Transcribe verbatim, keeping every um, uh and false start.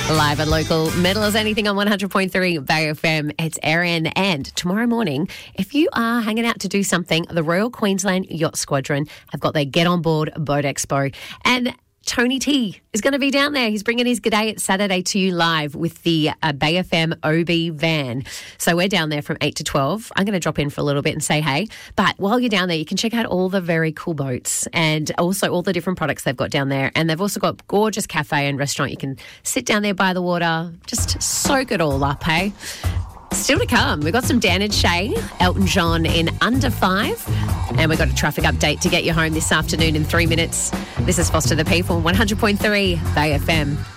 Live and local, metal as anything on one hundred point three Bay F M. It's Erin, and tomorrow morning, if you are hanging out to do something, the Royal Queensland Yacht Squadron have got their Get On Board Boat Expo, and Tony T is going to be down there. He's bringing his G'day It's Saturday to you live with the uh, Bay F M O B van. So we're down there from eight to twelve. I'm going to drop in for a little bit and say hey. But while you're down there, you can check out all the very cool boats and also all the different products they've got down there. And they've also got gorgeous cafe and restaurant. You can sit down there by the water, just soak it all up, hey? Still to come, we've got some Dan and Shay, Elton John in Under Five, and we've got a traffic update to get you home this afternoon in three minutes. This is Foster the People, one hundred point three Bay F M.